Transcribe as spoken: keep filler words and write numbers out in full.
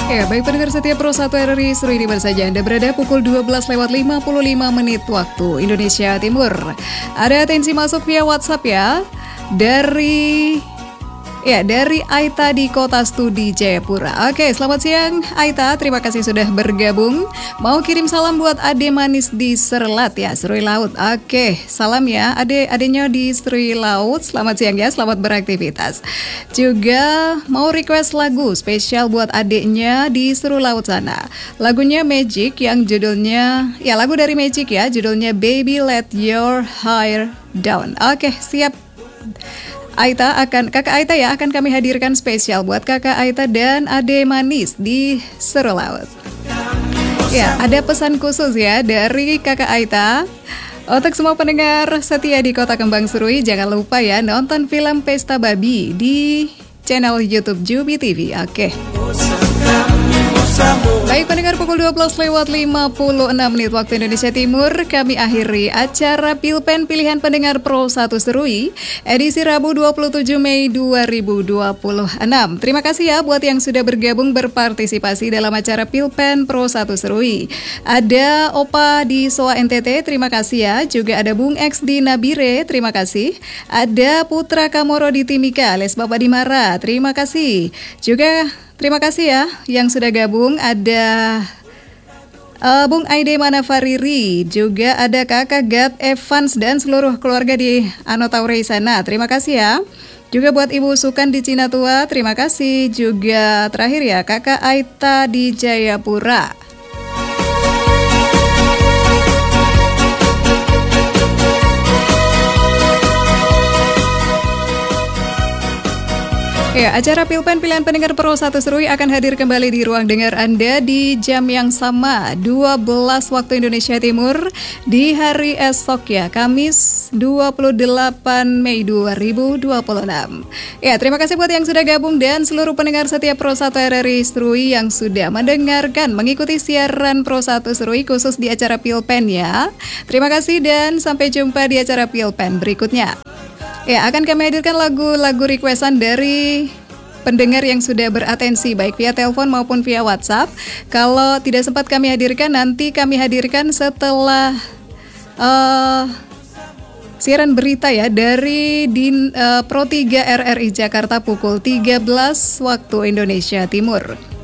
Ya, baik pendengar setia Pro satu R R I Seru ini saja Anda berada pukul dua belas lewat lima puluh lima menit waktu Indonesia Timur. Ada atensi masuk via WhatsApp ya. Dari Ya, dari Aita di Kota Studi Jayapura. Oke, selamat siang Aita, terima kasih sudah bergabung. Mau kirim salam buat ade manis di Serlat ya, Serui Laut. Oke, salam ya ade adenya di Serui Laut. Selamat siang ya, selamat beraktivitas. Juga mau request lagu spesial buat adeknya di Serui Laut sana. Lagunya Magic yang judulnya, ya lagu dari Magic ya, judulnya Baby Let Your Hair Down. Oke, siap. Aita akan, kakak Aita ya akan kami hadirkan spesial buat kakak Aita dan ade manis di Seru Laut. Ya, ada pesan khusus ya dari kakak Aita. Untuk semua pendengar setia di Kota Kembang Serui, jangan lupa ya nonton film Pesta Babi di channel YouTube Jubi T V. Oke. Baik pendengar, pukul dua belas lewat lima puluh enam menit waktu Indonesia Timur, kami akhiri acara Pilpen Pilihan Pendengar Pro satu Serui edisi Rabu dua puluh tujuh Mei dua ribu dua puluh enam. Terima kasih ya buat yang sudah bergabung berpartisipasi dalam acara Pilpen Pro satu Serui. Ada Opa di Soa N T T, terima kasih ya. Juga ada Bung X di Nabire, terima kasih. Ada Putra Kamoro di Timika, alias Bapak Dimara, terima kasih. Juga terima kasih ya yang sudah gabung. Ada uh, Bung Aide Manafariri, juga ada Kakak Gat Evans dan seluruh keluarga di Anotaurei sana. Terima kasih ya. Juga buat Ibu Sukan di Cinatua, terima kasih. Juga terakhir ya Kakak Aita di Jayapura. Ya, acara Pilpen Pilihan Pendengar Pro satu Serui akan hadir kembali di ruang dengar Anda di jam yang sama, dua belas waktu Indonesia Timur di hari esok ya, Kamis dua puluh delapan Mei dua ribu dua puluh enam. Ya, terima kasih buat yang sudah gabung dan seluruh pendengar setia Pro satu R R I Serui yang sudah mendengarkan, mengikuti siaran Pro satu Serui khusus di acara Pilpen ya. Terima kasih dan sampai jumpa di acara Pilpen berikutnya. Ya, akan kami hadirkan lagu-lagu requestan dari pendengar yang sudah beratensi baik via telepon maupun via WhatsApp. Kalau tidak sempat kami hadirkan, nanti kami hadirkan setelah uh, siaran berita ya dari Din, uh, Pro tiga R R I Jakarta pukul tiga belas waktu Indonesia Timur.